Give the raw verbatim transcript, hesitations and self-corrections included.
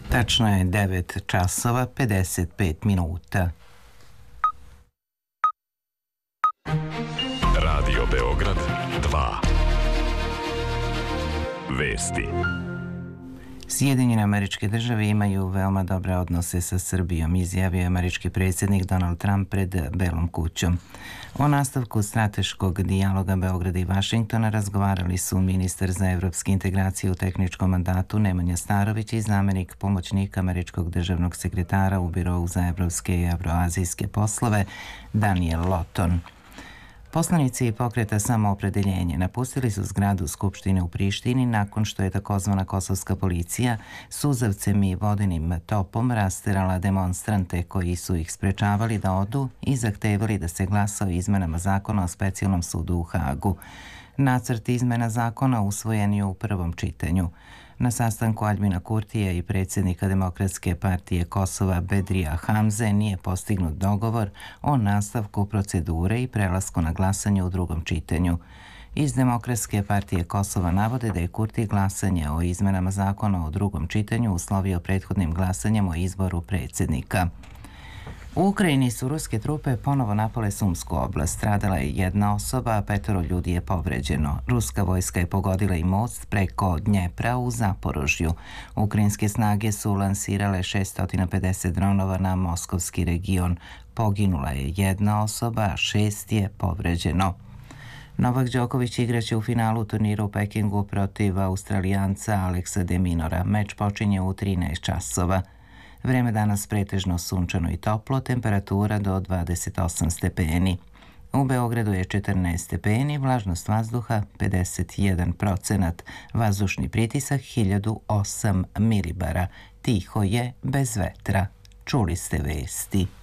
Tačno je devet časova pedeset pet minuta. Radio Beograd dva. Vesti. Sjedinjene Američke Države imaju veoma dobre odnose sa Srbijom, izjavio je američki predsjednik Donald Trump pred Belom kućom. O nastavku strateškog dijaloga Beograda i Vašingtona razgovarali su ministar za evropske integracije u tehničkom mandatu Nemanja Starović i zamjenik pomoćnika američkog državnog sekretara u Birou za evropske i evroazijske poslove Daniel Lawton. Poslanici Pokreta Samoopredeljenje napustili su zgradu Skupštine u Prištini nakon što je takozvana kosovska policija suzavcem i vodenim topom rasterala demonstrante koji su ih sprečavali da odu i zahtevali da se glasa o izmenama zakona o specijalnom sudu u Hagu. Nacrt izmena zakona usvojen je u prvom čitanju. Na sastanku Aljbina Kurtija i predsjednika Demokratske partije Kosova Bedrija Hamze nije postignut dogovor o nastavku procedure i prelasku na glasanje u drugom čitanju. Iz Demokratske partije Kosova navode da je Kurti glasanje o izmenama zakona o drugom čitanju uslovio prethodnim glasanjem o izboru predsjednika. U Ukrajini su ruske trupe ponovo napale Sumsku oblast. Stradala je jedna osoba, a petoro ljudi je povređeno. Ruska vojska je pogodila i most preko Dnjepra u Zaporožju. Ukrajinske snage su lansirale šesto pedeset dronova na moskovski region. Poginula je jedna osoba, a šest je povređeno. Novak Đoković igraće u finalu turnira u Pekingu protiv Australijanca Aleksa de Minora. Meč počinje u trinaest časova. Vreme danas pretežno sunčano i toplo, temperatura do dvadeset osam stepeni. U Beogradu je četrnaest stepeni, vlažnost vazduha pedeset jedan procenat, vazdušni pritisak hiljadu osam milibara. Tiho je, bez vetra. Čuli ste vesti.